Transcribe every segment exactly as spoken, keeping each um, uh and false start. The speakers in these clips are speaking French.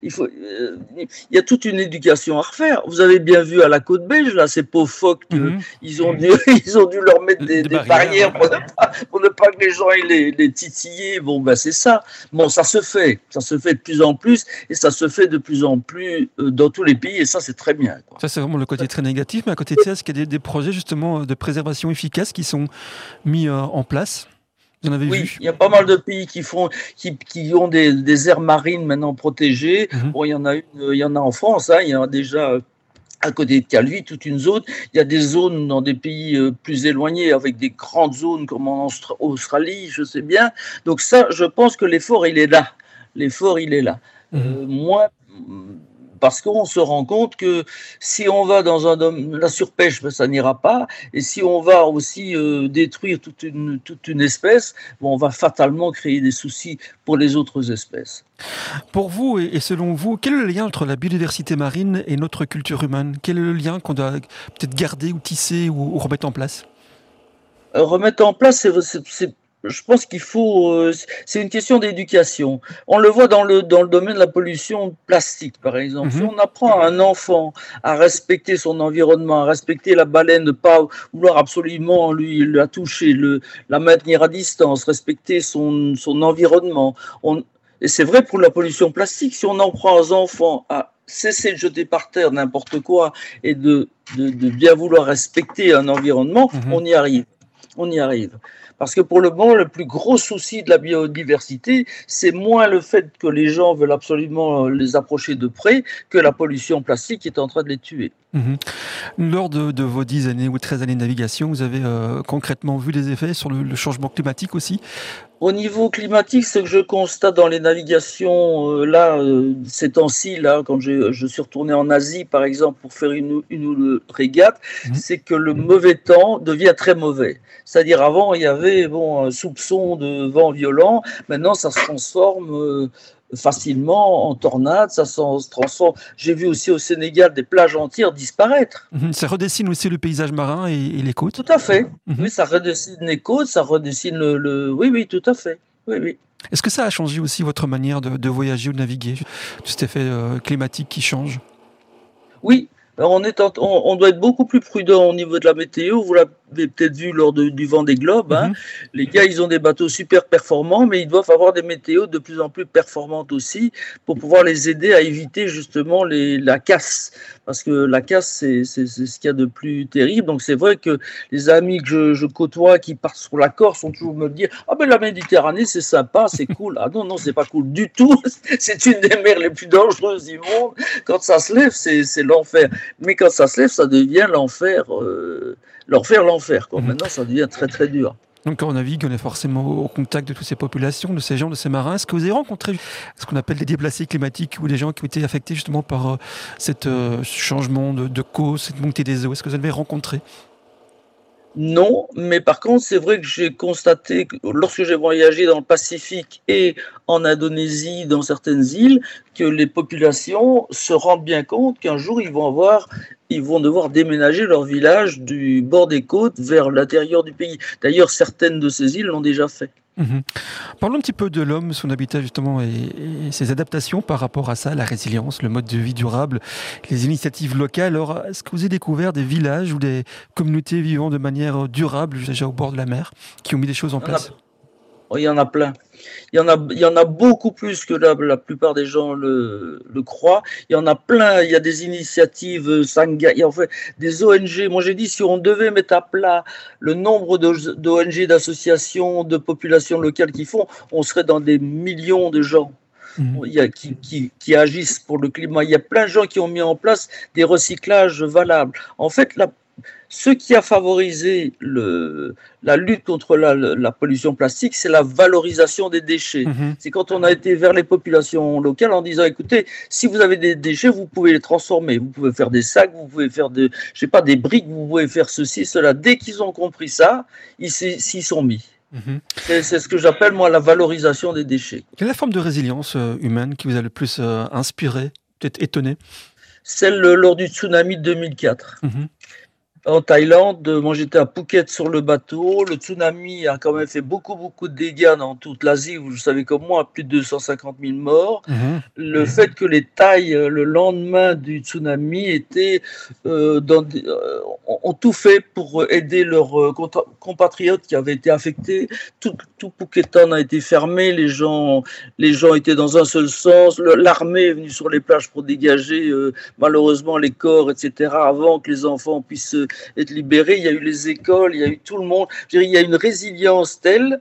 Il faut, euh, il y a toute une éducation à refaire. Vous avez bien vu à la côte belge, là, ces pauvres phoques, euh, Mhm. ils, ont dû, ils ont dû leur mettre des, Des des barrières, barrières ouais. pour ne, pas, pour ne pas que les gens aient les, les titiller. Bon, ben c'est ça. Bon, ça se fait. Ça se fait de plus en plus et ça se fait de plus en plus euh, dans tous les pays et ça, c'est très bien, quoi. Ça, c'est vraiment le côté très négatif. Mais à côté de ça, est-ce qu'il y a des, des projets justement de préservation efficaces qui sont mis euh, en place? Vous en avez Oui, vu? il y a pas mal de pays qui font, qui, qui ont des, des aires marines maintenant protégées. Mhm. Bon, il y en a une, il y en a en France, hein, il y en a déjà à côté de Calvi, toute une zone. Il y a des zones dans des pays euh, plus éloignés, avec des grandes zones comme en Austra- Australie, je sais bien. Donc ça, je pense que l'effort, il est là. L'effort, il est là. Mhm. Euh, moi, parce qu'on se rend compte que si on va dans un domaine, la surpêche, ben, ça n'ira pas. Et si on va aussi euh, détruire toute une, toute une espèce, bon, on va fatalement créer des soucis pour les autres espèces. Pour vous et, et selon vous, quel est le lien entre la biodiversité marine et notre culture humaine? Quel est le lien qu'on doit peut-être garder ou tisser ou, ou remettre en place? Euh, remettre en place, c'est, c'est, c'est, je pense qu'il faut, euh, c'est une question d'éducation. On le voit dans le, dans le domaine de la pollution plastique, par exemple. Si Mhm. on apprend à un enfant à respecter son environnement, à respecter la baleine, ne pas vouloir absolument lui la toucher, le, la maintenir à distance, respecter son, son environnement. On, et c'est vrai pour la pollution plastique. Si on en prend aux enfants à cesser de jeter par terre n'importe quoi et de, de, de bien vouloir respecter un environnement, Mhm. on y arrive. On y arrive. Parce que pour le moment, le plus gros souci de la biodiversité, c'est moins le fait que les gens veulent absolument les approcher de près que la pollution plastique qui est en train de les tuer. Mhm. Lors de, de vos dix années ou treize années de navigation, vous avez euh, concrètement vu les effets sur le, le changement climatique aussi? Au niveau climatique, ce que je constate dans les navigations, euh, là, euh, ces temps-ci, là, quand je, je suis retourné en Asie, par exemple, pour faire une, une ou deux régates, Mhm. c'est que le mauvais temps devient très mauvais. C'est-à-dire, avant, il y avait bon, un soupçon de vent violent. Maintenant, ça se transforme euh, facilement en tornade. Ça se transforme. J'ai vu aussi au Sénégal des plages entières disparaître. Mhm. Ça redessine aussi le paysage marin et, et les côtes? Tout à fait. Mhm. Oui, ça redessine les côtes, ça redessine le, le... Oui, oui, tout à fait. Oui, oui. Est-ce que ça a changé aussi votre manière de, de voyager ou de naviguer? Tout cet effet euh, climatique qui change? Oui, alors on, est en- on, on doit être beaucoup plus prudent au niveau de la météo. Vous l'avez peut-être vu lors de- du vent des globes, hein. Mhm. Les gars, ils ont des bateaux super performants, mais ils doivent avoir des météos de plus en plus performantes aussi pour pouvoir les aider à éviter justement les, la casse. Parce que la casse, c'est c'est- c'est ce qu'il y a de plus terrible. Donc c'est vrai que les amis que je, je côtoie qui partent sur la Corse ont toujours me dire: ah ben la Méditerranée, c'est sympa, c'est cool. Ah non, non, c'est pas cool du tout. C'est une des mers les plus dangereuses du monde. Quand ça se lève, c'est c'est l'enfer. Mais quand ça se lève, ça devient l'enfer, euh, l'enfer, l'enfer, quoi. Mhm. Maintenant, ça devient très, très dur. Donc quand on navigue, on est forcément au contact de toutes ces populations, de ces gens, de ces marins. Est-ce que vous avez rencontré ce qu'on appelle des déplacés climatiques ou des gens qui ont été affectés justement par euh, cet euh, changement de, de cause, cette montée des eaux? Est-ce que vous avez rencontré? Non, mais par contre, c'est vrai que j'ai constaté que lorsque j'ai voyagé dans le Pacifique et en Indonésie, dans certaines îles, que les populations se rendent bien compte qu'un jour, ils vont avoir, ils vont devoir déménager leur village du bord des côtes vers l'intérieur du pays. D'ailleurs, certaines de ces îles l'ont déjà fait. Mhm. Parlons un petit peu de l'homme, son habitat justement et, et ses adaptations par rapport à ça, la résilience, le mode de vie durable, les initiatives locales. Alors, est-ce que vous avez découvert des villages ou des communautés vivant de manière durable, déjà au bord de la mer, qui ont mis des choses en Il y en a, place? oh, il y en a plein. Il y en a, il y en a beaucoup plus que la, la plupart des gens le, le croient. Il y en a plein. Il y a des initiatives, euh, Sangha, il y a en fait des O N G. Moi, j'ai dit, si on devait mettre à plat le nombre d'O N G, d'associations, de populations locales qui font, on serait dans des millions de gens. Mhm. Il y a, qui, qui, qui agissent pour le climat. Il y a plein de gens qui ont mis en place des recyclages valables. En fait, la, ce qui a favorisé le, la lutte contre la, la pollution plastique, c'est la valorisation des déchets. Mhm. C'est quand on a été vers les populations locales en disant, écoutez, si vous avez des déchets, vous pouvez les transformer. Vous pouvez faire des sacs, vous pouvez faire de, je sais pas, des briques, vous pouvez faire ceci, cela. Dès qu'ils ont compris ça, ils s'y sont mis. Mhm. C'est ce que j'appelle, moi, la valorisation des déchets. Quelle est la forme de résilience euh, humaine qui vous a le plus euh, inspiré, peut-être étonné? Celle lors du tsunami de deux mille quatre. Mhm. En Thaïlande, moi j'étais à Phuket sur le bateau. Le tsunami a quand même fait beaucoup, beaucoup de dégâts dans toute l'Asie. Vous savez comme moi, plus de deux cent cinquante mille morts. Mhm. Le fait que les Thaïs, le lendemain du tsunami, étaient, euh, dans des- euh, ont tout fait pour aider leurs euh, contra- compatriotes qui avaient été affectés. Tout, tout Phuketan a été fermé. Les gens, les gens étaient dans un seul sens. Le- L'armée est venue sur les plages pour dégager euh, malheureusement les corps, et cetera, avant que les enfants puissent être libérés. Il y a eu les écoles, il y a eu tout le monde. Je dirais, il y a une résilience telle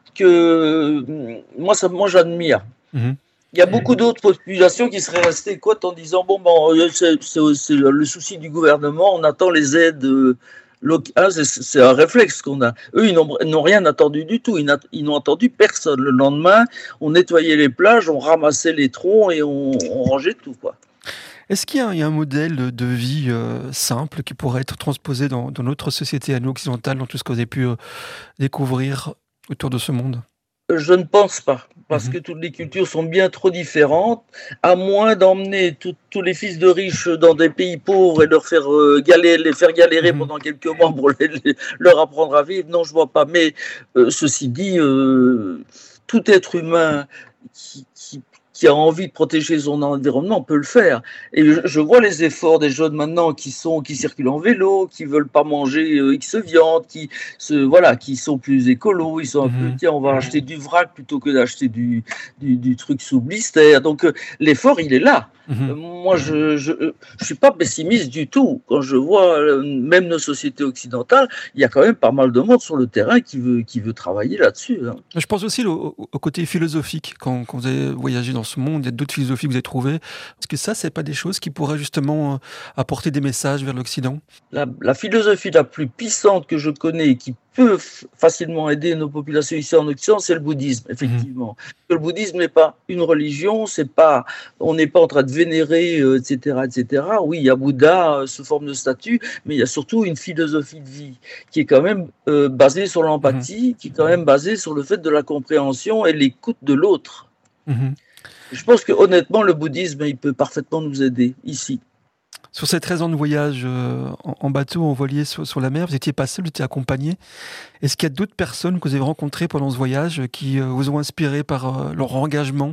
que moi, ça, moi j'admire. Mhm. Il y a beaucoup d'autres populations qui seraient restées quoi en disant bon, bon c'est, c'est, c'est le souci du gouvernement, on attend les aides euh, locales. C'est, c'est un réflexe qu'on a. Eux, ils n'ont, n'ont rien attendu du tout. Ils, ils n'ont attendu personne. Le lendemain, on nettoyait les plages, on ramassait les troncs et on, on rangeait tout, quoi. Est-ce qu'il y a, il y a un modèle de vie euh, simple qui pourrait être transposé dans, dans notre société à nous occidentale, dans tout ce que vous avez pu euh, découvrir autour de ce monde? Je ne pense pas, parce Mhm. que toutes les cultures sont bien trop différentes, à moins d'emmener tout- tous les fils de riches dans des pays pauvres et leur faire, euh, galérer, les faire galérer Mhm. pendant quelques mois pour les- les- leur apprendre à vivre. Non, je vois pas. Mais euh, ceci dit, euh, tout être humain qui, qui- qui a envie de protéger son environnement peut le faire. Et je, je vois les efforts des jeunes maintenant qui sont qui circulent en vélo, qui veulent pas manger euh, X viande, qui se, voilà, qui sont plus écolos, ils sont un peu, Mhm. tiens, on va acheter du vrac plutôt que d'acheter du, du, du truc sous blister. Donc euh, l'effort, il est là. Euh, Mhm. moi, je je, euh, je suis pas pessimiste du tout. Quand je vois euh, même nos sociétés occidentales, il y a quand même pas mal de monde sur le terrain qui veut, qui veut travailler là-dessus, hein. Je pense aussi au, au- au côté philosophique. Quand, quand vous avez voyagé dans ce monde, il y a d'autres philosophies que vous avez trouvées. Parce que ça, c'est pas des choses qui pourraient justement euh, apporter des messages vers l'Occident. La, la philosophie la plus puissante que je connais et qui peut f- facilement aider nos populations ici en Occident, c'est le bouddhisme, Mhm. effectivement. Le bouddhisme n'est pas une religion, c'est pas, on n'est pas en train de vénérer, euh, et cetera, et cetera. Oui, il y a Bouddha euh, sous forme de statue, mais il y a surtout une philosophie de vie qui est quand même euh, basée sur Mhm. l'empathie, qui est quand même basée sur le fait de la compréhension et l'écoute de l'autre. Mhm. Je pense que honnêtement, le bouddhisme, il peut parfaitement nous aider ici. Sur ces treize ans de voyage euh, en, en bateau, en voilier sur, sur la mer, vous n'étiez pas seul, vous étiez accompagné. Est-ce qu'il y a d'autres personnes que vous avez rencontrées pendant ce voyage euh, qui euh, vous ont inspiré par euh, leur engagement?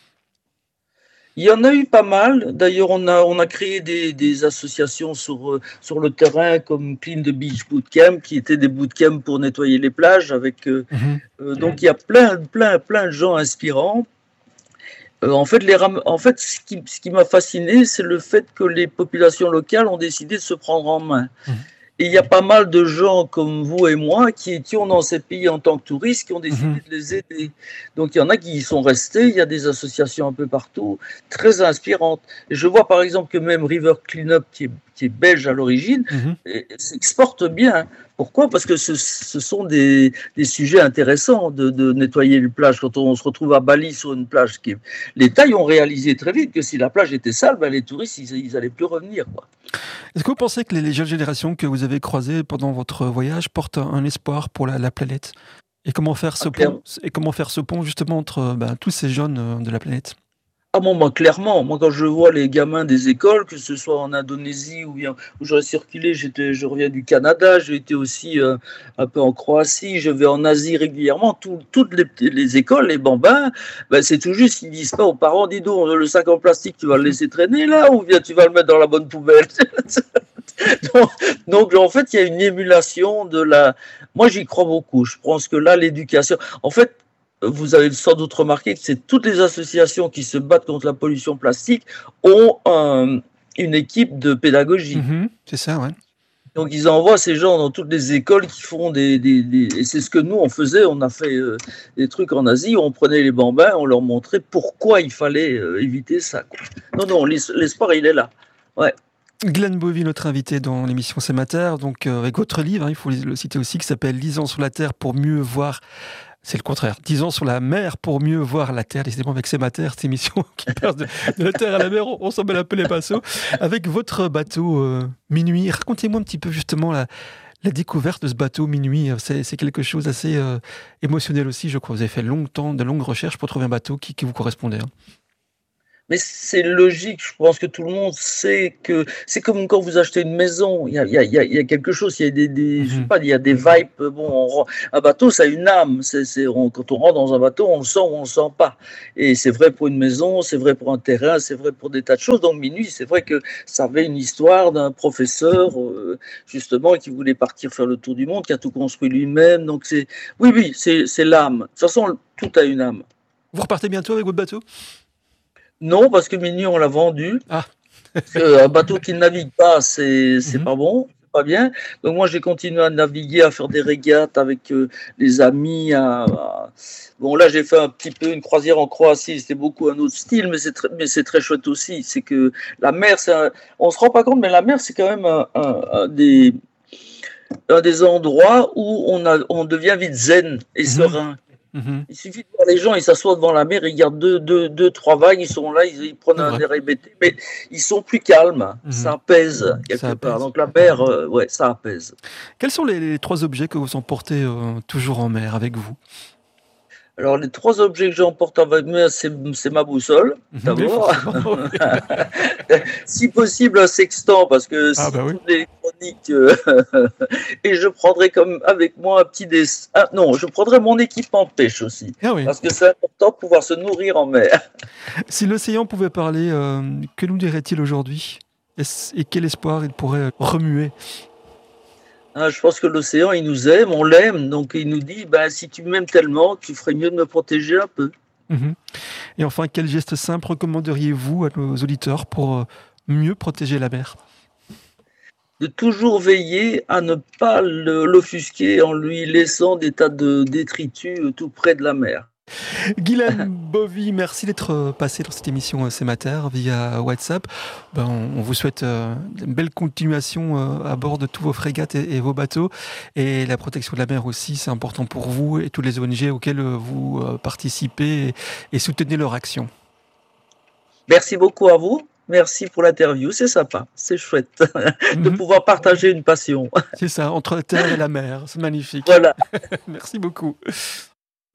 Il y en a eu pas mal. D'ailleurs, on a, on a créé des, des associations sur, euh, sur le terrain comme Clean the Beach Bootcamp, qui étaient des bootcamps pour nettoyer les plages. Avec, euh, Mhm. euh, donc, il y a plein, plein, plein de gens inspirants. Euh, en fait, les ram- en fait, ce qui, ce qui m'a fasciné, c'est le fait que les populations locales ont décidé de se prendre en main. Mhm. Et il y a pas mal de gens comme vous et moi qui étions dans ces pays en tant que touristes qui ont décidé Mhm. de les aider. Donc il y en a qui y sont restés, il y a des associations un peu partout, très inspirantes. Et je vois par exemple que même River Cleanup, qui est, qui est belge à l'origine, Mhm. eh, s'exporte bien. Pourquoi? Parce que ce, ce sont des, des sujets intéressants de, de nettoyer une plage. Quand on se retrouve à Bali sur une plage, qui est... les Thaïs ont réalisé très vite que si la plage était sale, ben les touristes, ils n'allaient plus revenir, quoi. Est-ce que vous pensez que les, les jeunes générations que vous avez croisées pendant votre voyage portent un, un espoir pour la, la planète? Et comment faire Ah, ce pont, clairement. et comment faire ce pont justement entre ben, tous ces jeunes euh, de la planète? Ah bon, moi, clairement, moi, quand je vois les gamins des écoles, que ce soit en Indonésie ou bien où j'aurais circulé, j'étais, je reviens du Canada, j'ai été aussi euh, un peu en Croatie, je vais en Asie régulièrement, tout- toutes les, les écoles, les bambins, ben, c'est tout juste, ils disent pas aux parents, dis donc, le sac en plastique, tu vas le laisser traîner là, ou bien tu vas le mettre dans la bonne poubelle. donc, donc, en fait, il y a une émulation de la... Moi, j'y crois beaucoup. Je pense que là, l'éducation... En fait, vous avez sans doute remarqué que c'est toutes les associations qui se battent contre la pollution plastique ont un- une équipe de pédagogie. Mhm. C'est ça, ouais. Donc ils envoient ces gens dans toutes les écoles qui font des... des- des- et c'est ce que nous, on faisait. On a fait euh, des trucs en Asie, on prenait les bambins, on leur montrait pourquoi il fallait euh, éviter ça, quoi. Non, non, l'es- l'espoir, il est là. Ouais. Glenn Bovy, notre invité dans l'émission C'est ma terre, donc euh, avec votre livre, hein, il faut le citer aussi, qui s'appelle Lisant sur la terre pour mieux voir. C'est le contraire. Dix ans sur la mer pour mieux voir la terre. Décidément, avec C'est ma terre, cette émission qui passe de, de la terre à la mer, on, on s'en mêle un peu les pinceaux. Avec votre bateau euh, Minuit, racontez-moi un petit peu justement la, la découverte de ce bateau Minuit. C'est, c'est quelque chose d'assez euh, émotionnel aussi, je crois. Vous avez fait longtemps, de longues recherches pour trouver un bateau qui, qui vous correspondait, hein. Mais c'est logique, je pense que tout le monde sait que c'est comme quand vous achetez une maison, il y a, il y a, il y a, il y a quelque chose, il y a des, des, je sais Mhm. pas, il y a des vibes. Bon, on ren- un bateau, ça a une âme. C'est, c'est, on- quand on rentre dans un bateau, on le sent ou on le sent pas. Et c'est vrai pour une maison, c'est vrai pour un terrain, c'est vrai pour des tas de choses. Donc Minuit, c'est vrai que ça avait une histoire d'un professeur euh, justement qui voulait partir faire le tour du monde, qui a tout construit lui-même. Donc c'est, oui, oui, c'est, c'est l'âme. De toute façon, tout a une âme. Vous repartez bientôt avec votre bateau? Non, parce que Minuit, on l'a vendu. Ah. Parce qu'un bateau qui ne navigue pas, c'est c'est Mhm. pas bon, c'est pas bien. Donc moi, j'ai continué à naviguer, à faire des régates avec euh, les amis. À, à- Bon, là, j'ai fait un petit peu une croisière en Croatie. C'était beaucoup un autre style, mais c'est très, mais c'est très chouette aussi. C'est que la mer, c'est un- on se rend pas compte, mais la mer, c'est quand même un, un- un des, un des endroits où on a, on devient vite zen et Mhm. serein. Mhm. Il suffit de voir les gens, ils s'assoient devant la mer, ils regardent deux, deux, deux, trois vagues, ils sont là, ils, ils prennent C'est un vrai. air hébété, mais ils sont plus calmes, Mhm. ça apaise Ça quelque part. apaise. Donc la mer, euh, ouais, ça apaise. Quels sont les, les trois objets que vous emportez euh, toujours en mer avec vous? Alors les trois objets que j'emporte avec moi, c'est c'est ma boussole, Mhm. Oui, d'abord. forcément. Oui. Si possible un sextant, parce que Ah si bah oui. tout l'électronique, euh, et je prendrai comme avec moi un petit dessin. Ah, non, je prendrai mon équipement de pêche aussi, Ah oui. parce que c'est important de pouvoir se nourrir en mer. Si l'océan pouvait parler, euh, que nous dirait-il aujourd'hui? Est-ce- Et quel espoir il pourrait euh, remuer? Ah, je pense que l'océan, il nous aime, on l'aime, donc il nous dit, bah, si tu m'aimes tellement, tu ferais mieux de me protéger un peu. Mhm. Et enfin, quel geste simple recommanderiez-vous à nos auditeurs pour euh, mieux protéger la mer? De toujours veiller à ne pas le- l'offusquer en lui laissant des tas de détritus euh, tout près de la mer. Guylaine Bovy, merci d'être euh, passé dans cette émission euh, C'est Mater via WhatsApp. Ben, on, on vous souhaite euh, une belle continuation euh, à bord de tous vos frégates et, et vos bateaux. Et la protection de la mer aussi, c'est important pour vous et tous les O N G auxquels euh, vous euh, participez et, et soutenez leur action. Merci beaucoup à vous. Merci pour l'interview, c'est sympa, c'est chouette de Mhm. pouvoir partager une passion. C'est ça, entre la terre et la mer, c'est magnifique. Voilà. Merci beaucoup.